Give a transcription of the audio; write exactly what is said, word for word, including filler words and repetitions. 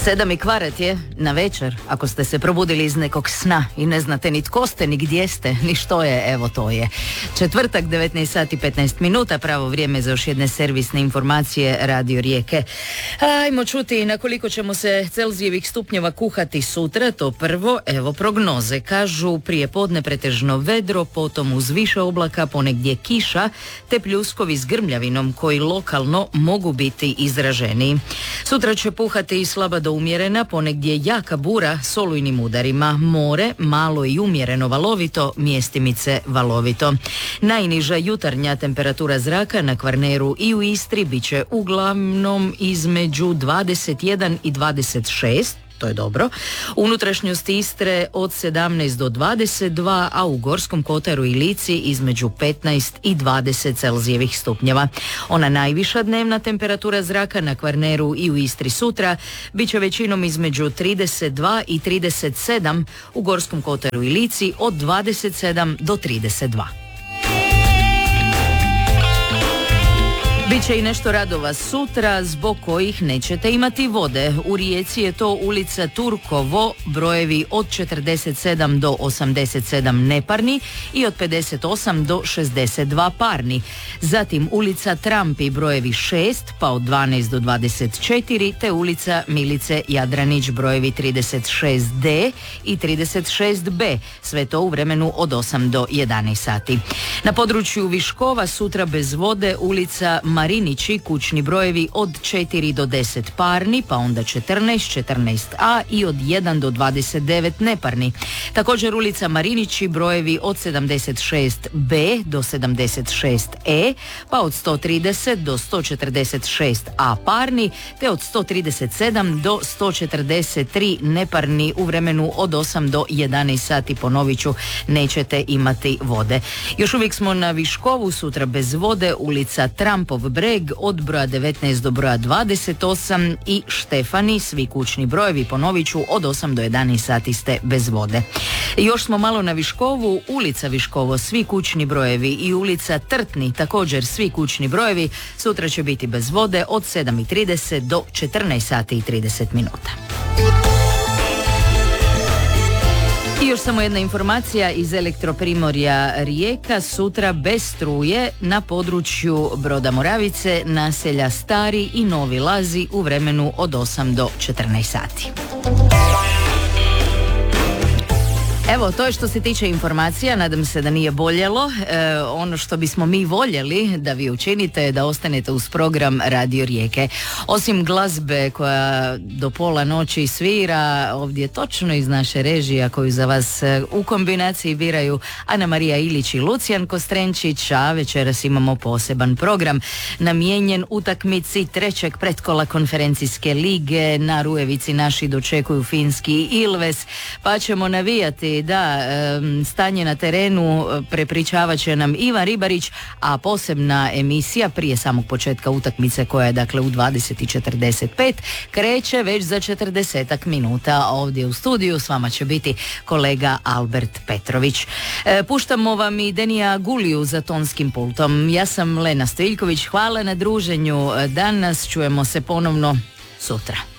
Sedam i kvarat je na večer. Ako ste se probudili iz nekog sna i ne znate ni tko ste, ni gdje ste, ni što je, evo to je. Četvrtak, devetnaest sati petnaest minuta, pravo vrijeme za još jedne servisne informacije Radio Rijeke. Ajmo čuti na koliko ćemo se Celzijevih stupnjeva kuhati sutra. To prvo, evo prognoze. Kažu prije podne pretežno vedro, potom uz više oblaka, ponegdje kiša, te pljuskovi s grmljavinom koji lokalno mogu biti izraženiji. Sutra će puhati i slaba do umjerena, ponegdje jaka bura s olujnim udarima. More malo i umjereno valovito, mjestimice valovito. Najniža jutarnja temperatura zraka na Kvarneru i u Istri bit će uglavnom između dvadeset jedan i dvadeset šest. To je dobro. Unutrašnjosti Istre od sedamnaest do dvadeset dva, a u Gorskom kotaru i Lici između petnaest i dvadeset Celzijevih stupnjeva. Ona najviša dnevna temperatura zraka na Kvarneru i u Istri sutra bit će većinom između trideset dva i trideset sedam, u Gorskom kotaru i Lici od dvadeset sedam do trideset dva. Biće i nešto radova sutra zbog kojih nećete imati vode. U Rijeci je to ulica Turkovo, brojevi od četrdeset sedam do osamdeset sedam neparni i od pedeset osam do šezdeset dva parni. Zatim ulica Trampi, brojevi šest pa od dvanaest do dvadeset četiri, te ulica Milice Jadranić, brojevi trideset šest de i trideset šest be. Sve to u vremenu od osam do jedanaest sati. Na području Viškova sutra bez vode ulica Marinići, kućni brojevi od četiri do deset parni, pa onda četrnaest, četrnaest a i od jedan do dvadeset devet neparni. Također ulica Marinići, brojevi od sedamdeset šest be do sedamdeset šest e, pa od sto trideset do sto četrdeset šest a parni, te od sto trideset sedam do sto četrdeset tri neparni u vremenu od osam do jedanaest sati. Ponovit ću, nećete imati vode. Još uvijek smo na Viškovu, sutra bez vode, ulica Trampov breg od broja devetnaest do broja dvadeset osam i Štefani, svi kućni brojevi, ponovit ću, od osam do jedanaest sati ste bez vode. Još smo malo na Viškovu, ulica Viškovo, svi kućni brojevi i ulica Trtni, također svi kućni brojevi, sutra će biti bez vode od sedam i trideset do četrnaest sati i trideset minuta. I još samo jedna informacija iz Elektroprimorja Rijeka. Sutra bez struje na području Broda Moravice, naselja Stari i Novi Lazi u vremenu od osam do četrnaest sati. Evo, to je što se tiče informacija, nadam se da nije boljelo. E, ono što bismo mi voljeli da vi učinite je da ostanete uz program Radio Rijeke. Osim glazbe koja do pola noći svira, ovdje točno iz naše režije koju za vas u kombinaciji biraju Ana Marija Ilić i Lucijan Kostrenčić, a večeras imamo poseban program namijenjen utakmici trećeg pretkola konferencijske lige. Na Rujevici naši dočekuju finski Ilves, pa ćemo navijati da stanje na terenu prepričavat će nam Ivan Ribarić, a posebna emisija prije samog početka utakmice, koja je dakle u dvadeset i četrdeset pet, kreće već za četrdesetak minuta. Ovdje u studiju s vama će biti kolega Albert Petrović. E, puštamo vam i Denija Guliju za tonskim pultom. Ja sam Lena Stojiljković, hvala na druženju danas, čujemo se ponovno sutra.